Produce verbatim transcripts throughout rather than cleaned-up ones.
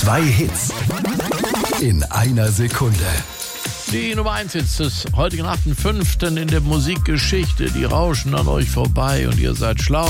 Zwei Hits in einer Sekunde. Die Nummer eins Hits des heutigen achten fünften in der Musikgeschichte. Die rauschen an euch vorbei und ihr seid schlau.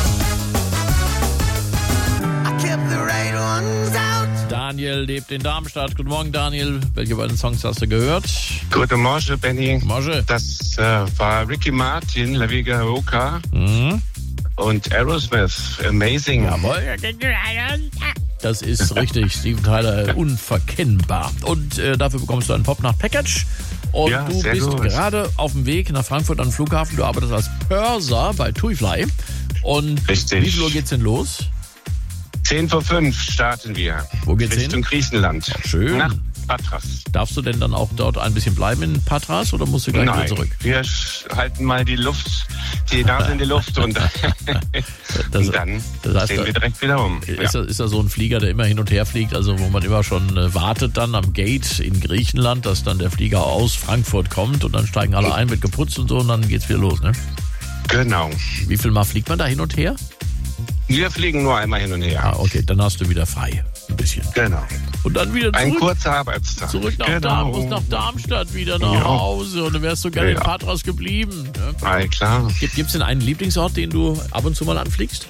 Daniel lebt in Darmstadt. Guten Morgen, Daniel. Welche beiden Songs hast du gehört? Guten Morgen, Benny. Morgen. Das äh, war Ricky Martin, La Vega Roca Mhm. und Aerosmith. Amazing. Jawohl. Das ist richtig, Steven Tyler, unverkennbar. Und äh, dafür bekommst du ein Pop-Nacht-Package. Und Ja, du sehr bist gut. gerade auf dem Weg nach Frankfurt am Flughafen. Du arbeitest als Purser bei TuiFly. Und Richtig. wie viel Uhr geht's denn los? Zehn vor fünf starten wir. Wo geht's Richtung hin? Griechenland. Schön. Nach Patras. Darfst du denn dann auch dort ein bisschen bleiben in Patras oder musst du gleich wieder Nein, zurück? wir sch- halten mal die Luft, die Nase in die Luft und, Das- und dann das heißt, drehen wir direkt wieder um. Ja. Ist, da, ist da so ein Flieger, der immer hin und her fliegt, also wo man immer schon äh, wartet dann am Gate in Griechenland, dass dann der Flieger aus Frankfurt kommt und dann steigen alle ein, wird geputzt und so und dann geht's wieder los, ne? Genau. Wie viel Mal fliegt man da hin und her? Wir fliegen nur einmal hin und her. Ah, okay, dann hast du wieder frei. Ein bisschen. Genau. Und dann wieder Ein zurück, kurzer Arbeitstag. zurück nach, genau. Darmstadt, nach Darmstadt, wieder nach Ja. Hause. Und dann wärst du gerne in Ja. Patras geblieben. Ne? Ah, klar. Gibt es denn einen Lieblingsort, den du ab und zu mal anfliegst?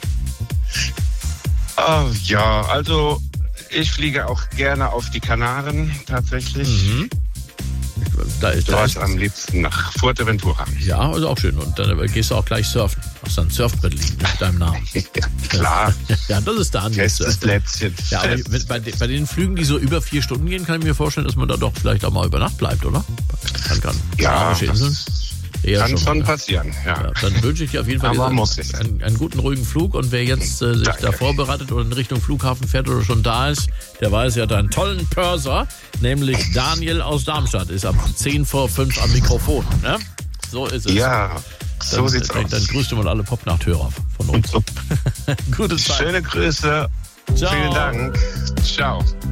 Oh, ja, also ich fliege auch gerne auf die Kanaren tatsächlich. Mhm. Da ist, da Dort ist, am liebsten nach Fuerteventura. ja, ist auch schön. Und dann gehst du auch gleich surfen. Hast dann ein Surfbrett liegen mit deinem Namen. Ja, klar. Ja, das ist Daniel. Festes Plätzchen. Ja, aber Fest. bei, bei den Flügen, die so über vier Stunden gehen, kann ich mir vorstellen, dass man da doch vielleicht auch mal über Nacht bleibt, oder? Kann, kann. Ja, Arabische Inseln? das Eher kann schon ne? passieren. Ja. Ja, dann wünsche ich dir auf jeden Fall Aber einen, muss nicht. einen, einen guten, ruhigen Flug. Und wer jetzt äh, sich Danke. da vorbereitet oder in Richtung Flughafen fährt oder schon da ist, der weiß ja, deinen tollen Purser, nämlich Daniel aus Darmstadt, ist ab zehn vor fünf am Mikrofon. Ne? So ist es. Ja, so dann, sieht's dann, aus. dann grüßt du mal alle Pop-Nachthörer von uns. Gute Zeit. Schöne Grüße. Ciao. Vielen Dank. Ciao.